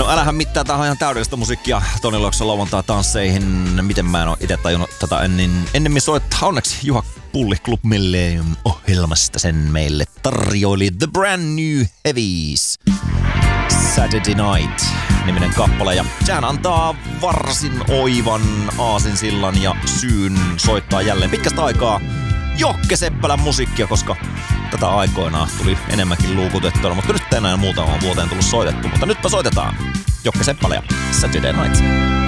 No älähän mitään, tää on ihan täydellistä musiikkia Toni Lokson lauantai-tansseihin. Miten mä en oo ite tajunnut tätä ennemmin soittaa. Onneksi Juha Pulli Club Millennium -ohjelmasta sen meille tarjoili The Brand New Heavies. Saturday Night -niminen kappale, ja sehän antaa varsin oivan aasinsillan ja syyn soittaa jälleen pitkästä aikaa Jokke Seppälän musiikkia, koska tätä aikoinaan tuli enemmänkin luukutettua, mutta nyt enää muutamaan vuoteen tullut soitettu, mutta nytpä soitetaan Jokke Seppälä ja Saturday Night.